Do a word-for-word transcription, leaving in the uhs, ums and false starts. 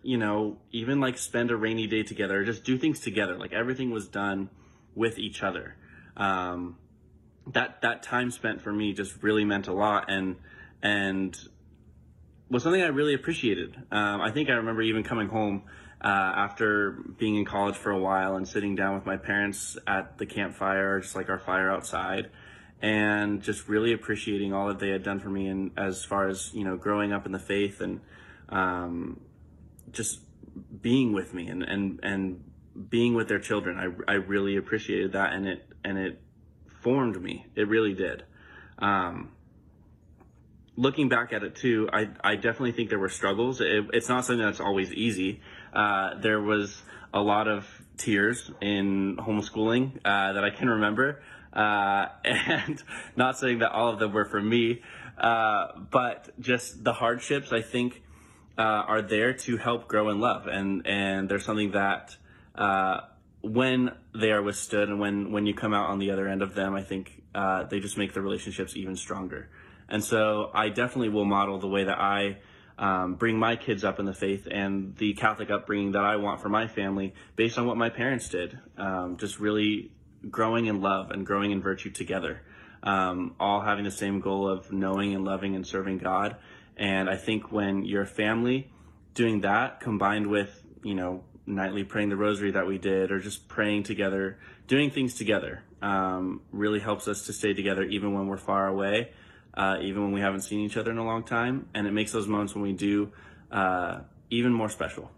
you know, even like spend a rainy day together, or just do things together. Like everything was done with each other. Um, that that time spent for me just really meant a lot, and and was something I really appreciated. Um, I think I remember even coming home uh, after being in college for a while and sitting down with my parents at the campfire, just like our fire outside, and just really appreciating all that they had done for me, and as far as, you know, growing up in the faith, and um, just being with me, and and and being with their children. I I really appreciated that, and it and it formed me. It really did. Um, Looking back at it too, I, I definitely think there were struggles. It, it's not something that's always easy. Uh, there was a lot of tears in homeschooling uh, that I can remember, uh, and not saying that all of them were for me, uh, but just the hardships, I think, uh, are there to help grow in love, and and there's something that uh, when they are withstood, and when when you come out on the other end of them, I think uh, they just make the relationships even stronger. And so I definitely will model the way that I um, bring my kids up in the faith, and the Catholic upbringing that I want for my family, based on what my parents did. Um, just really growing in love and growing in virtue together, um, all having the same goal of knowing and loving and serving God. And I think when your family doing that, combined with, you know, nightly praying the rosary that we did, or just praying together, doing things together, um, really helps us to stay together even when we're far away, uh, even when we haven't seen each other in a long time. And it makes those moments when we do uh, even more special.